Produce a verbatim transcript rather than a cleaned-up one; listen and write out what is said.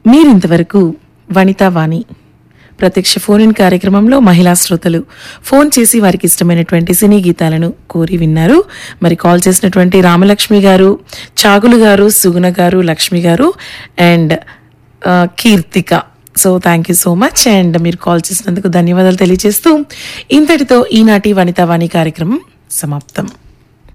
మీరింతవరకు వనితావాణి ప్రత్యక్ష phone in కార్యక్రమంలో మహిళా శ్రోతలు ఫోన్ చేసి వారికి ఇష్టమైనటువంటి సినీ గీతాలను కోరి విన్నారు. మరి కాల్ చేసినటువంటి రామలక్ష్మి గారు, చాగులు గారు, సుగుణ గారు, లక్ష్మి గారు and Keerthika. So thank you so much and మీరు కాల్ చేసినందుకు ధన్యవాదాలు తెలియజేస్తూ ఇంతటితో ఈనాటి వనితావాణి కార్యక్రమం సమాప్తం.